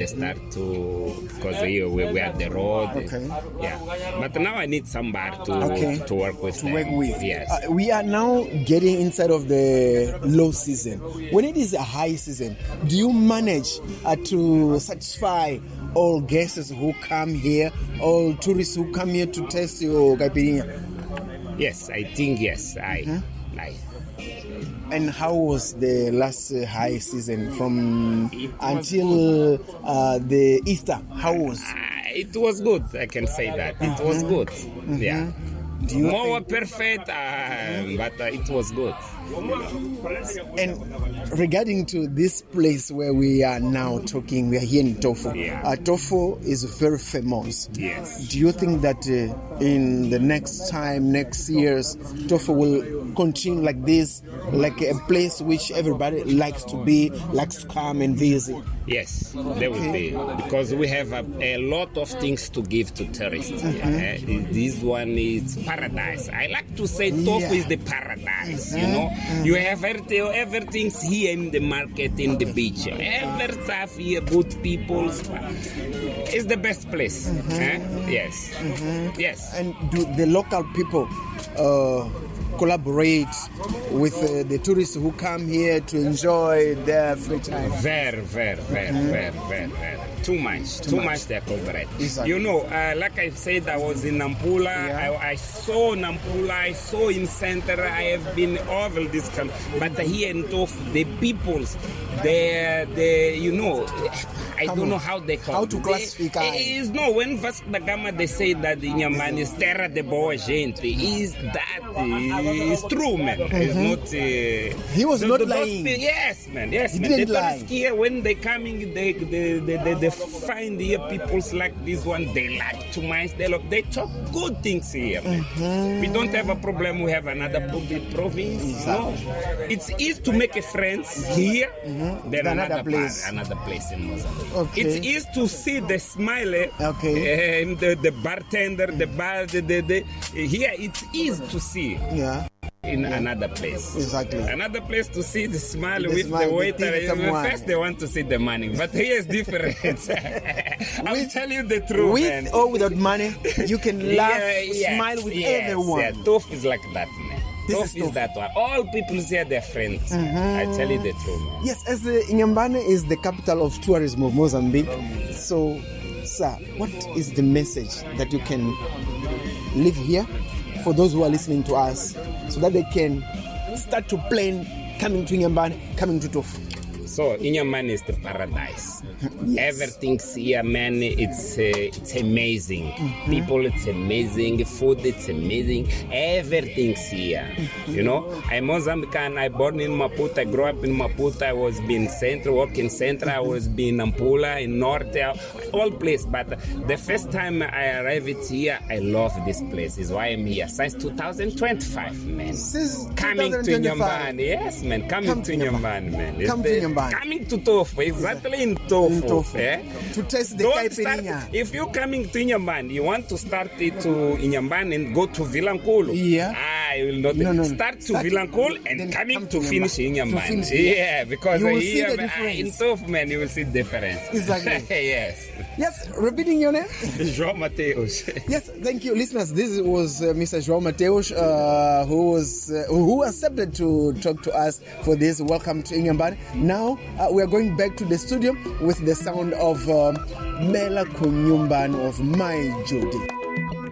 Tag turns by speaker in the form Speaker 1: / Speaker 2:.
Speaker 1: start to, because here we are the road.
Speaker 2: Okay.
Speaker 1: Yeah. But now I need some bar to work with. Yes.
Speaker 2: We are now getting inside of the low season. When it is a high season, do you manage to satisfy all guests who come here, all tourists who come here to taste your caipirinha?
Speaker 1: Yes, I think yes.
Speaker 2: And how was the last high season from until the Easter? How was?
Speaker 1: It was good. I can say that it was good. Yeah. More perfect, but it was good.
Speaker 2: And regarding to this place where we are now talking, we are here in Tofu.
Speaker 1: Yeah.
Speaker 2: Tofu is very famous.
Speaker 1: Yes.
Speaker 2: Do you think that in the next years, Tofu will continue like this, like a place which everybody likes to be, likes to come and visit?
Speaker 1: Yes, there will be, because we have a lot of things to give to tourists. This one is paradise. I like to say Tofu is the paradise. You know, you have everything's here in the market, in the beach. Every stuff here, good people. It's the best place. Yes, yes.
Speaker 2: And do the local people collaborate with the tourists who come here to enjoy their free time?
Speaker 1: Very. Too much they cooperate.
Speaker 2: Exactly.
Speaker 1: You know, like I said, I was in Nampula.
Speaker 2: Yeah.
Speaker 1: I saw Nampula. I saw in Center. I have been over this country. But here in Tofu, the peoples, they you know, I don't know how they call
Speaker 2: how to classify.
Speaker 1: Is no, when Vasco da Gama they say that Inhambane is terra de boa gente. Is that is true, man? It's not.
Speaker 2: He was not lying.
Speaker 1: Yes, man. Yes,
Speaker 2: he
Speaker 1: man.
Speaker 2: Didn't
Speaker 1: the
Speaker 2: lie.
Speaker 1: Here, when they coming, they find here peoples like this one. They like too much. They talk good things here. We don't have a problem. We have another province.
Speaker 2: Exactly.
Speaker 1: No, it's easy to make a friends here than another
Speaker 2: place.
Speaker 1: Another place in Mozambique.
Speaker 2: Okay.
Speaker 1: It's easy to see the smile and the bartender, the bar. Here it's easy to see.
Speaker 2: Yeah.
Speaker 1: In another place.
Speaker 2: Exactly.
Speaker 1: Another place to see the smile with the waiter. First they want to see the money. But here is different. I'll tell you the truth,
Speaker 2: with
Speaker 1: man.
Speaker 2: or without money, you can laugh, smile with everyone.
Speaker 1: Yeah, Tofu is like that, man. Tofu is that one. All people here, they're friends. I tell you the truth, man.
Speaker 2: Yes, as Inhambane is the capital of tourism of Mozambique. So, sir, what is the message that you can leave here for those who are listening to us, so that they can start to plan coming to Inhambane, coming to Tofu?
Speaker 1: So Inhambane is the paradise. Yes. Everything's here, man. It's amazing. People, it's amazing. Food, it's amazing. Everything's here. You know, I'm Mozambican. I born in Maputo. I grew up in Maputo. I was in Central, working Central. I was in Nampula, in Norte, all place. But the first time I arrived here, I love this place. Is why I'm here since 2025, man.
Speaker 2: Since
Speaker 1: coming 2025. To Inhambane, yes, man. Coming to Inhambane, man.
Speaker 2: Come to Inhambane.
Speaker 1: Coming to Tofu, exactly in Tofu.
Speaker 2: To taste the caipirinha.
Speaker 1: If you're coming to Inhambane, you want to start it to Inhambane and go to Vilankulo.
Speaker 2: Yeah.
Speaker 1: I will not.
Speaker 2: No.
Speaker 1: Start to Vilankulo and coming to finish Inhambane. Yeah, because
Speaker 2: you will
Speaker 1: here
Speaker 2: see the difference.
Speaker 1: In Tofu, man, you will see the difference.
Speaker 2: Exactly.
Speaker 1: Yes.
Speaker 2: Yes, repeating your name?
Speaker 1: João Mateus.
Speaker 2: Yes, thank you, listeners. This was Mr. João Mateus, who accepted to talk to us for this. Welcome to Inhambane. Now we are going back to the studio with the sound of Mela Kunyumban of My Judy.